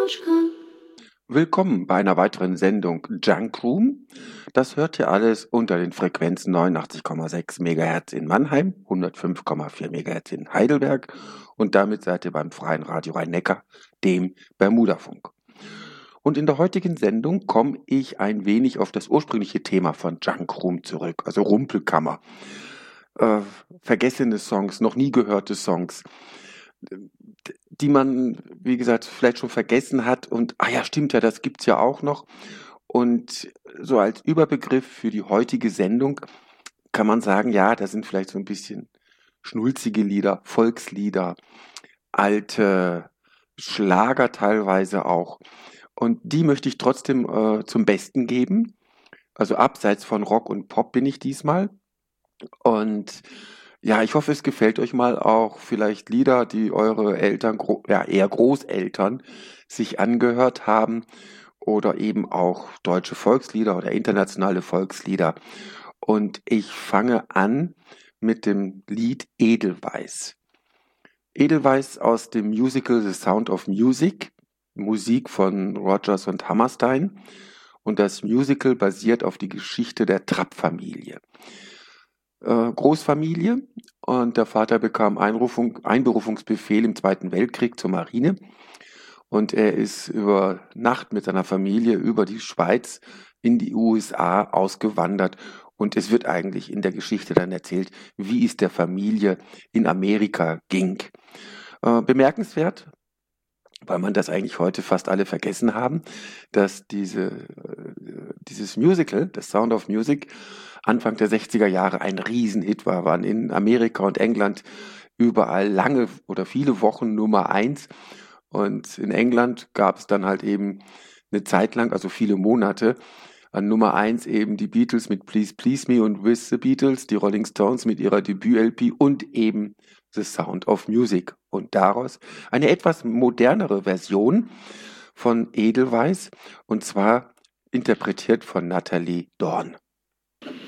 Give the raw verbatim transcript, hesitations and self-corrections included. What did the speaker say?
Matruschka. Willkommen bei einer weiteren Sendung Junk Room. Das hört ihr alles unter den Frequenzen neunundachtzig Komma sechs Megahertz in Mannheim, hundertfünf Komma vier Megahertz in Heidelberg und damit seid ihr beim Freien Radio Rhein-Neckar, dem Bermudafunk. Und in der heutigen Sendung komme ich ein wenig auf das ursprüngliche Thema von Junk Room zurück, also Rumpelkammer. Äh, vergessene Songs, noch nie gehörte Songs, die man, wie gesagt, vielleicht schon vergessen hat und, ah ja, stimmt ja, das gibt's ja auch noch. Und so als Überbegriff für die heutige Sendung kann man sagen, ja, da sind vielleicht so ein bisschen schnulzige Lieder, Volkslieder, alte Schlager teilweise auch. Und die möchte ich trotzdem äh, zum Besten geben. Also abseits von Rock und Pop bin ich diesmal. Und ja, ich hoffe, es gefällt euch mal auch vielleicht Lieder, die eure Eltern, gro- ja, eher Großeltern sich angehört haben oder eben auch deutsche Volkslieder oder internationale Volkslieder. Und ich fange an mit dem Lied Edelweiß. Edelweiß aus dem Musical The Sound of Music, Musik von Rodgers und Hammerstein. Und das Musical basiert auf die Geschichte der Trapp-Familie. Äh, Großfamilie und der Vater bekam Einrufung, Einberufungsbefehl im Zweiten Weltkrieg zur Marine und er ist über Nacht mit seiner Familie über die Schweiz in die U S A ausgewandert und es wird eigentlich in der Geschichte dann erzählt, wie es der Familie in Amerika ging. Äh, bemerkenswert, weil man das eigentlich heute fast alle vergessen haben, dass diese, äh, dieses Musical, das Sound of Music, Anfang der sechziger Jahre ein Riesenhit war, waren in Amerika und England überall lange oder viele Wochen Nummer eins. Und in England gab es dann halt eben eine Zeit lang, also viele Monate, an Nummer eins eben die Beatles mit Please Please Me und With the Beatles, die Rolling Stones mit ihrer Debüt-L P und eben The Sound of Music. Und daraus eine etwas modernere Version von Edelweiß und zwar interpretiert von Nathalie Dorn.